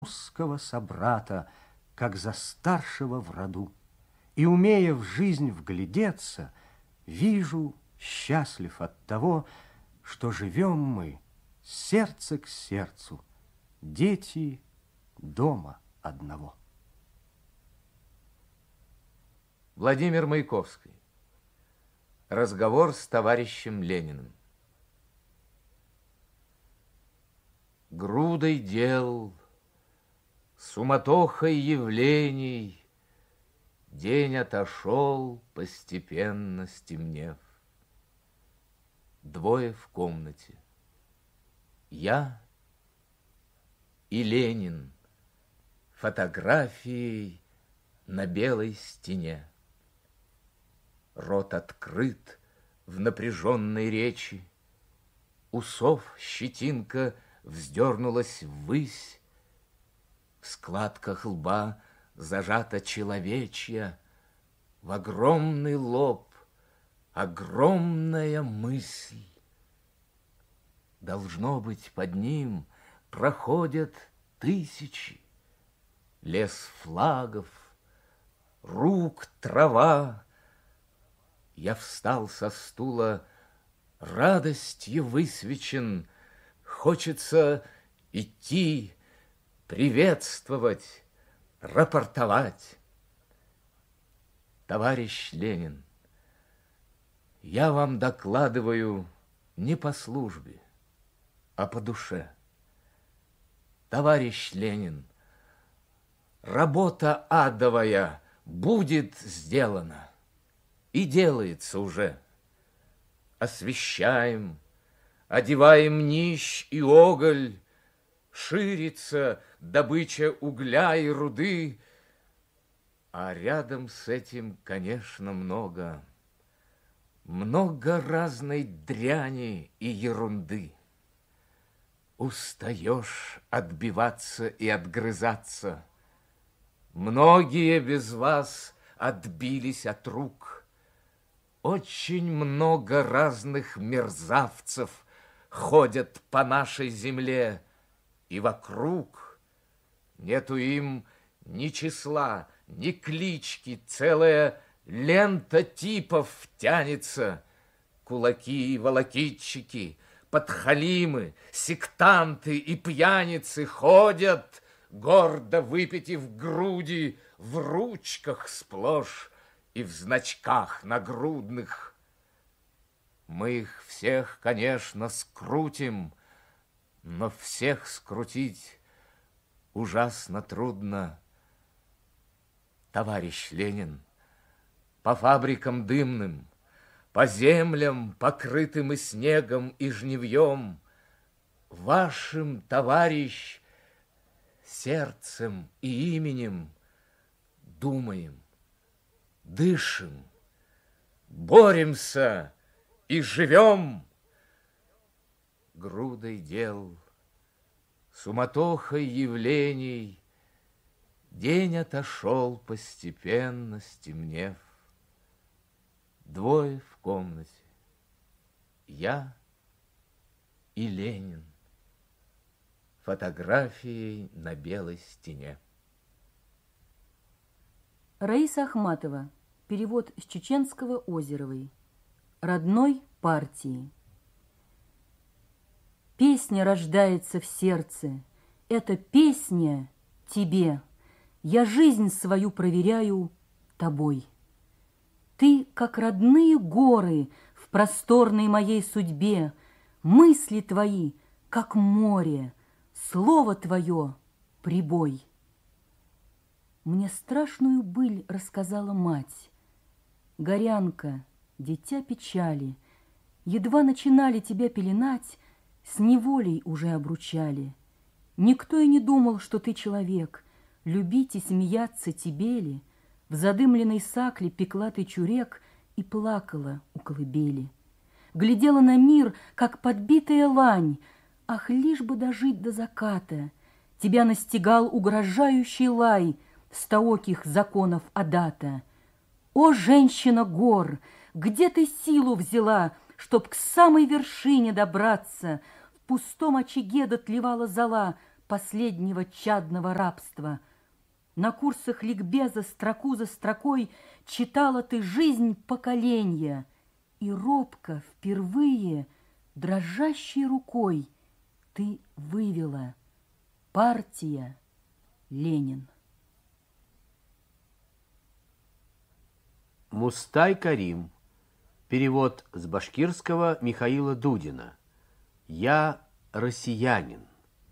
русского собрата, как за старшего в роду. И, умея в жизнь вглядеться, вижу, счастлив от того, что живем мы сердце к сердцу, дети дома одного. Владимир Маяковский. Разговор с товарищем Лениным. Грудой дел, суматохой явлений день отошел, постепенно стемнев. Двое в комнате. Я и Ленин фотографией на белой стене. Рот открыт в напряженной речи, усов щетинка вздернулась ввысь, в складках лба зажата человечья, в огромный лоб огромная мысль. Должно быть, под ним проходят тысячи, лес флагов, рук трава. Я встал со стула, радостью высвечен, хочется идти, приветствовать, рапортовать. Товарищ Ленин, я вам докладываю не по службе, а по душе. Товарищ Ленин, работа адовая будет сделана и делается уже. Освещаем, одеваем нищ и оголь, ширится добыча угля и руды, а рядом с этим, конечно, много разной дряни и ерунды. Устаешь отбиваться и отгрызаться. Многие без вас отбились от рук. Очень много разных мерзавцев ходят по нашей земле и вокруг. Нету им ни числа, ни клички, целая лента типов тянется. Кулаки и волокитчики, подхалимы, сектанты и пьяницы ходят, гордо выпитив груди, в ручках сплошь и в значках нагрудных. Мы их всех, конечно, скрутим, но всех скрутить ужасно трудно. Товарищ Ленин, по фабрикам дымным, по землям, покрытым и снегом, и жнивьем, вашим, товарищ, сердцем и именем думаем, дышим, боремся и живем. Грудой дел, суматохой явлений день отошел, постепенно стемнев. Двое в комнате. Я и Ленин. Фотографией на белой стене. Раиса Ахматова. Перевод с чеченского Озеровой. Родной партии. Песня рождается в сердце. Эта песня тебе. Я жизнь свою проверяю тобой. Ты, как родные горы в просторной моей судьбе, мысли твои, как море, слово твое — прибой. Мне страшную быль рассказала мать. Горянка, дитя печали, едва начинали тебя пеленать, с неволей уже обручали. Никто и не думал, что ты человек, любить и смеяться тебе ли. В задымленной сакле пекла ты чурек и плакала у колыбели. Глядела на мир, как подбитая лань. Ах, лишь бы дожить до заката. Тебя настигал угрожающий лай стооких законов Адата. О, женщина гор, где ты силу взяла, чтоб к самой вершине добраться? В пустом очаге дотлевала зола, последнего чадного рабства. На курсах ликбеза строку за строкой читала ты жизнь поколенья, и робко впервые дрожащей рукой ты вывела: партия Ленин. Мустай Карим. Перевод с башкирского Михаила Дудина. Я россиянин.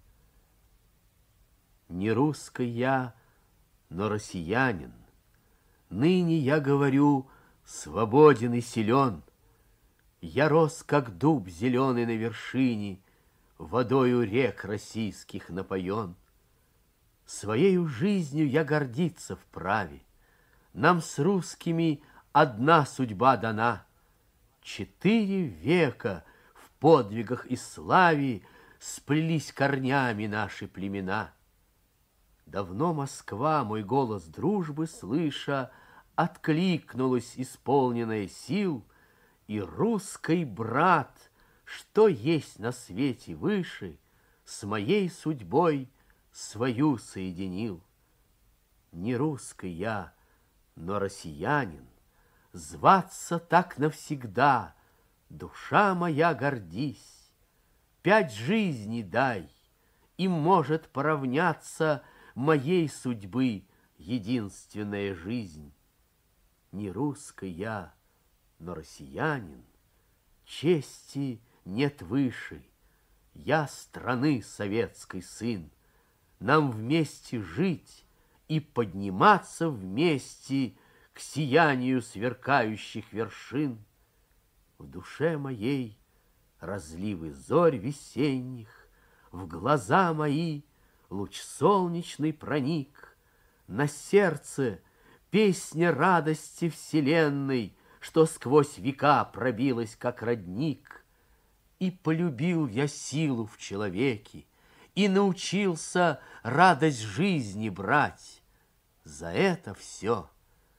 Не русский я, но россиянин. Ныне я говорю, свободен и силен. Я рос, как дуб зеленый на вершине, водою рек российских напоен. Своею жизнью я гордиться вправе. Нам с русскими одна судьба дана. 4 века в подвигах и славе сплелись корнями наши племена. Давно Москва, мой голос дружбы слыша, откликнулась, исполненная сил, и русский брат, что есть на свете выше, с моей судьбой свою соединил. Не русский я, но россиянин, зваться так навсегда, душа моя, гордись. 5 жизней дай, и может поравняться моей судьбы единственная жизнь. Не русский я, но россиянин, чести нет выше. Я страны советской сын, нам вместе жить и подниматься вместе к сиянию сверкающих вершин. В душе моей разливы зорь весенних, в глаза мои луч солнечный проник, на сердце песня радости вселенной, что сквозь века пробилась, как родник. И полюбил я силу в человеке, и научился радость жизни брать. За это все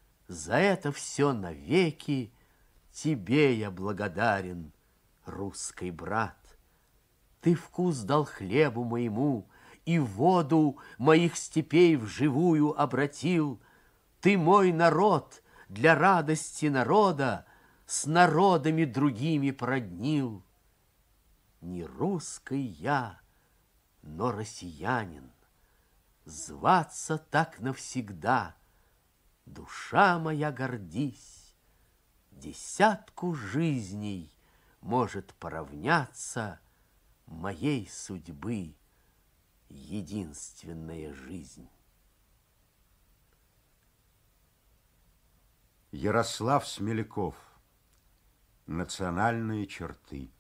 навеки тебе я благодарен, русский брат. Ты вкус дал хлебу моему, и воду моих степей в живую обратил. Ты мой народ для радости народа с народами другими породнил. Не русский я, но россиянин, зваться так навсегда. Душа моя, гордись, 10 жизней может поравняться моей судьбы единственная жизнь. Ярослав Смеляков. Национальные черты.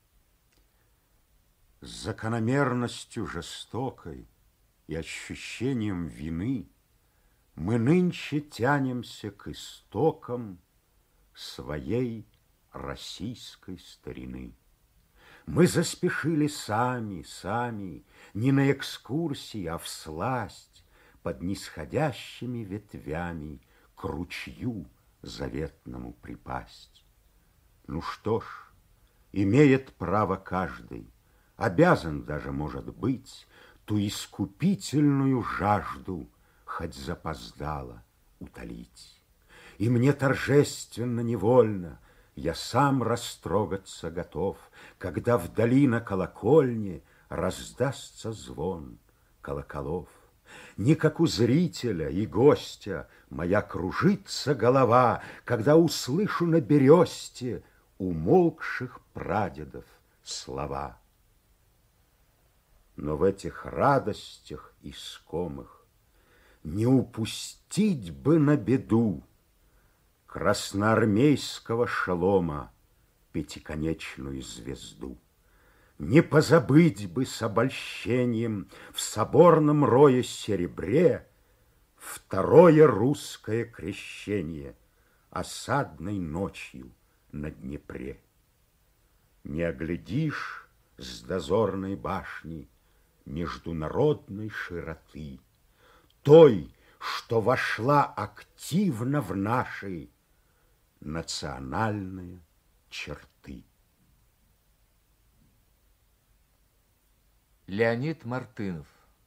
С закономерностью жестокой и ощущением вины мы нынче тянемся к истокам своей российской старины. Мы заспешили сами, не на экскурсии, а всласть, под нисходящими ветвями к ручью заветному припасть. Ну что ж, имеет право каждый, обязан даже, может быть, ту искупительную жажду хоть запоздало утолить. И мне торжественно невольно я сам растрогаться готов, когда вдали на колокольне раздастся звон колоколов. Не как у зрителя и гостя моя кружится голова, когда услышу на бересте умолкших прадедов слова. Но в этих радостях искомых не упустить бы на беду красноармейского шелома пятиконечную звезду. Не позабыть бы с обольщением в соборном рое серебре второе русское крещение осадной ночью на Днепре. Не оглядишь с дозорной башни международной широты, той, что вошла активно в наши национальные черты. Леонид Мартынов.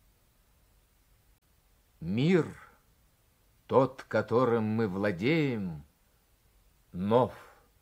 Мир, тот, которым мы владеем, нов.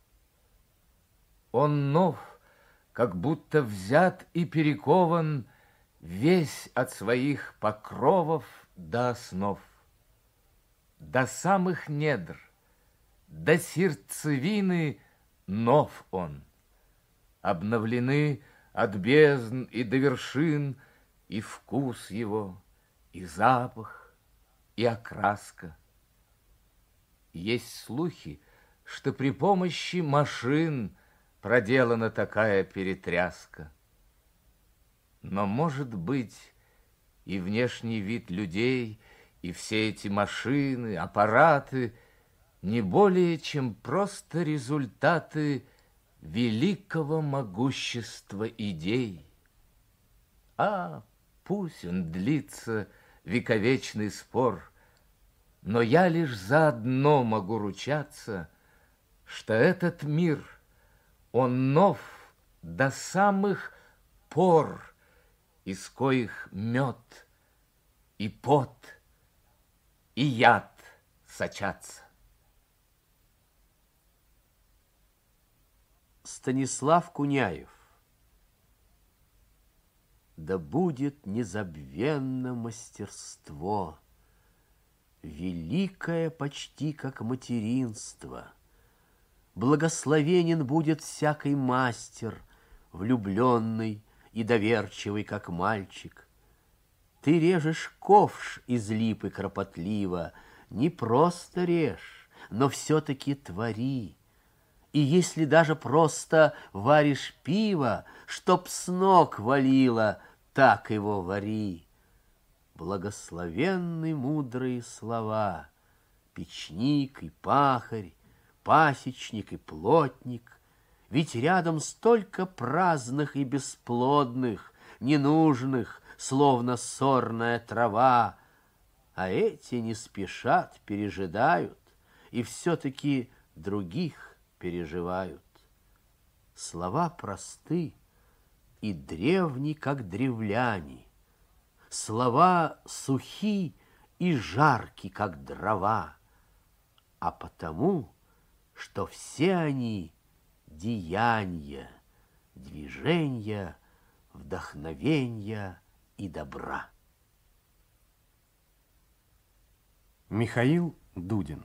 Он нов, как будто взят и перекован весь от своих покровов до основ, до самых недр, до сердцевины нов он. Обновлены от бездн и до вершин и вкус его, и запах, и окраска. Есть слухи, что при помощи машин проделана такая перетряска. Но, может быть, и внешний вид людей, и все эти машины, аппараты не более, чем просто результаты великого могущества идей. А пусть он длится, вековечный спор, но я лишь заодно могу ручаться, что этот мир, он нов до самых пор, из коих мед и пот и яд сочатся. Станислав Куняев. Да будет незабвенно мастерство, великое почти как материнство. Благословенен будет всякий мастер, влюбленный и доверчивый, как мальчик. Ты режешь ковш из липы кропотливо, не просто режь, но все-таки твори. И если даже просто варишь пиво, чтоб с ног валило, так его вари. Благословенны мудрые слова, печник и пахарь, пасечник и плотник, ведь рядом столько праздных и бесплодных, ненужных, словно сорная трава, а эти не спешат, пережидают и все-таки других переживают. Слова просты и древни, как древляне, слова сухи и жарки, как дрова, а потому, что все они деяния, движения, вдохновения и добра. Михаил Дудин.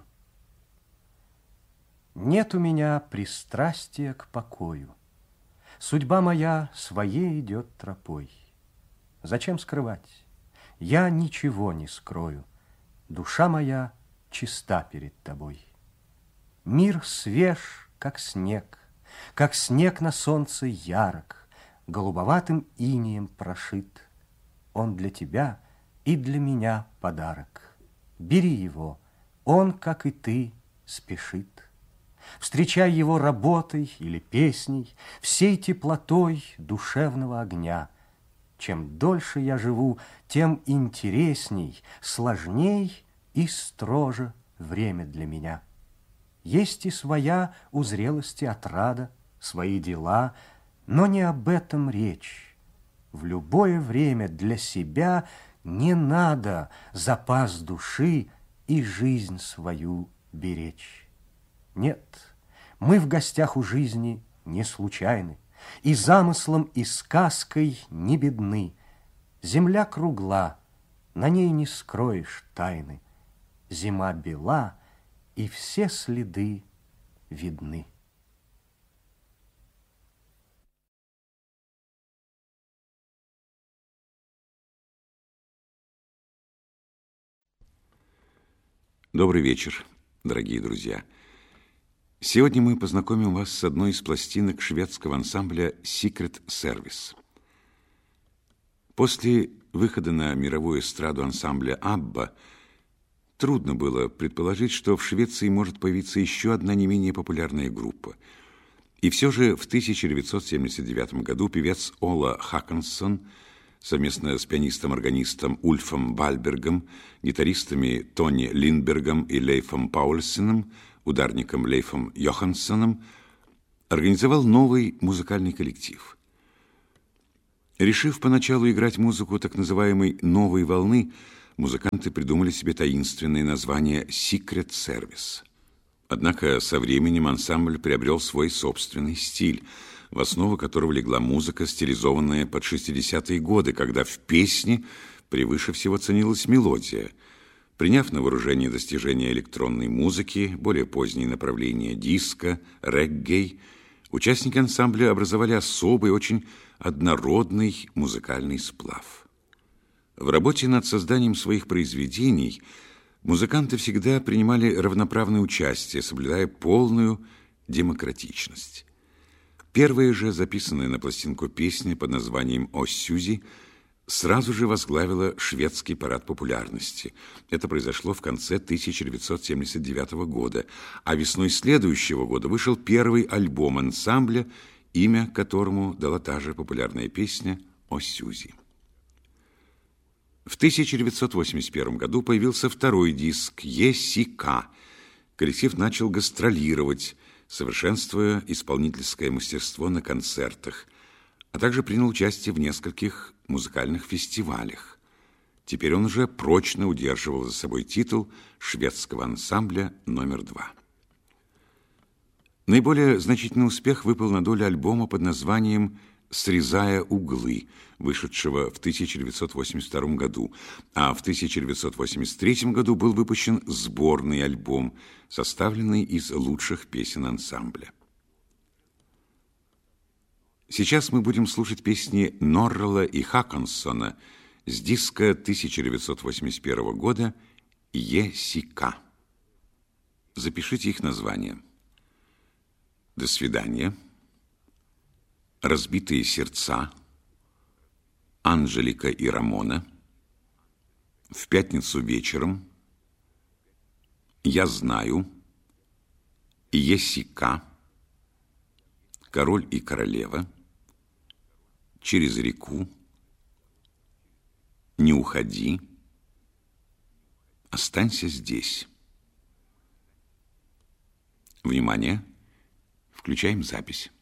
Нет у меня пристрастия к покою. Судьба моя своей идет тропой. Зачем скрывать? Я ничего не скрою. Душа моя чиста перед тобой. Мир свеж, как снег на солнце ярок, голубоватым инеем прошит. Он для тебя и для меня подарок. Бери его, он, как и ты, спешит. Встречай его работой или песней, всей теплотой душевного огня. Чем дольше я живу, тем интересней, сложней и строже время для меня. Есть и своя у зрелости отрада, свои дела, но не об этом речь. В любое время для себя не надо запас души и жизнь свою беречь. Нет, мы в гостях у жизни не случайны, и замыслом, и сказкой не бедны. Земля кругла, на ней не скроешь тайны. Зима бела, и все следы видны. Добрый вечер, дорогие друзья. Сегодня мы познакомим вас с одной из пластинок шведского ансамбля Secret Service. После выхода на мировую эстраду ансамбля Абба трудно было предположить, что в Швеции может появиться еще одна не менее популярная группа. И все же в 1979 году певец Ола Хаккансон совместно с пианистом-органистом Ульфом Бальбергом, гитаристами Тони Линдбергом и Лейфом Паульсеном, ударником Лейфом Йоханссоном, организовал новый музыкальный коллектив. Решив поначалу играть музыку так называемой «новой волны», музыканты придумали себе таинственное название «Secret Service». Однако со временем ансамбль приобрел свой собственный стиль, в основу которого легла музыка, стилизованная под 60-е годы, когда в песне превыше всего ценилась мелодия. Приняв на вооружение достижения электронной музыки, более поздние направления диско, реггей, участники ансамбля образовали особый, очень однородный музыкальный сплав. В работе над созданием своих произведений музыканты всегда принимали равноправное участие, соблюдая полную демократичность. Первая же записанная на пластинку песня под названием «О Сюзи» сразу же возглавила шведский парад популярности. Это произошло в конце 1979 года, а весной следующего года вышел первый альбом ансамбля, имя которому дала та же популярная песня «О Сюзи». В 1981 году появился второй диск «ЕСИК». Коллектив начал гастролировать, совершенствуя исполнительское мастерство на концертах, а также принял участие в нескольких музыкальных фестивалях. Теперь он уже прочно удерживал за собой титул шведского ансамбля номер 2. Наиболее значительный успех выпал на долю альбома под названием «Срезая углы», вышедшего в 1982 году, а в 1983 году был выпущен сборный альбом, составленный из лучших песен ансамбля. Сейчас мы будем слушать песни Норрелла и Хаконсона с диска 1981 года «ЕСИК». Запишите их названия: «До свидания», «Разбитые сердца», «Анжелика и Рамона», «В пятницу вечером», «Я знаю», «ЕСИК», «Король и королева», «Через реку», «Не уходи», «Останься здесь». Внимание! Включаем запись.